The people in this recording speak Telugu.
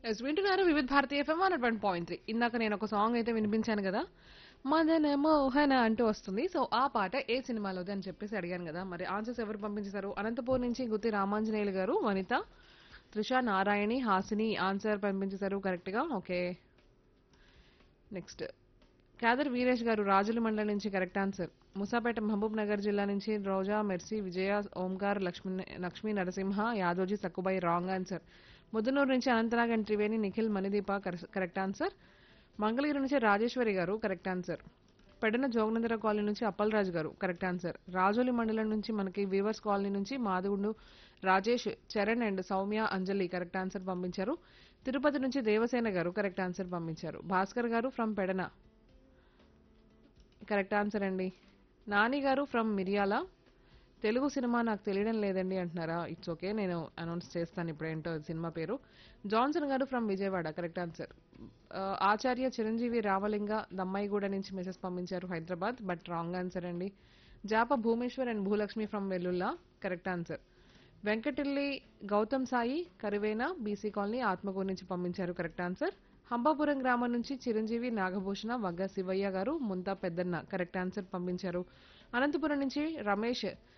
ఎస్ వింటున్నారు వివిధ భారతీయ ఎఫ్ఎం 101.3. ఇందాక నేను ఒక సాంగ్ అయితే వినిపించాను కదా, మదన మోహన అంటూ వస్తుంది. సో ఆ పాట ఏ సినిమాలోది అని చెప్పేసి అడిగాను కదా. మరి ఆన్సర్స్ ఎవరు పంపించేశారు? అనంతపూర్ నుంచి గుత్తి రామాంజనేయులు గారు, వనిత, త్రిష, నారాయణి, హాసిని ఆన్సర్ పంపించేశారు కరెక్ట్ గా. ఓకే, నెక్స్ట్ కాదర్ వీరేష్ గారు రాజుల మండలం నుంచి కరెక్ట్ ఆన్సర్. ముసాపేట మహబూబ్ నగర్ జిల్లా నుంచి రోజా, మెర్సీ, విజయ, ఓంకార్, లక్ష్మీ నరసింహ, యాదోజీ, సక్కుబాయి రాంగ్ ఆన్సర్. ముద్దునూరు నుంచి Anantnag and Triveni, Nikhil, Manideepa correct answer. Mangalagiri నుంచి రాజేశ్వరి గారు కరెక్ట్ ఆన్సర్. పెడన జోగనందర కాలనీ నుంచి అప్పలరాజు గారు కరెక్ట్ ఆన్సర్. రాజోలి మండలం నుంచి మనకి వీవర్స్ కాలనీ నుంచి మాధవుడు, Rajesh, Charan and Soumya, Anjali correct answer పంపించారు. తిరుపతి నుంచి దేవసేన గారు కరెక్ట్ ఆన్సర్ పంపించారు. భాస్కర్ గారు ఫ్రమ్ పెడన కరెక్ట్ ఆన్సర్ అండి. నాని గారు ఫ్రమ్ మిరియాల, తెలుగు సినిమా నాకు తెలియడం లేదండి అంటున్నారా? ఇట్స్ ఓకే, నేను అనౌన్స్ చేస్తాను ఇప్పుడు ఏంటో సినిమా పేరు. జాన్సన్ గారు ఫ్రమ్ విజయవాడ కరెక్ట్ ఆన్సర్. ఆచార్య చిరంజీవి రావలింగ దమ్మాయిగూడ నుంచి మెసేజ్ పంపించారు హైదరాబాద్, బట్ రాంగ్ ఆన్సర్ అండి. జాప Bhumeshwar and Bhulakshmi from Vellulla correct answer. వెంకటిల్లి Gautam Sai Karivena BC colony Atmakur నుంచి పంపించారు కరెక్ట్ ఆన్సర్. హంబాపురం గ్రామం నుంచి చిరంజీవి, నాగభూషణ, వగ్గ శివయ్య గారు, ముంతా పెద్దన్న కరెక్ట్ ఆన్సర్ పంపించారు. అనంతపురం నుంచి రమేష్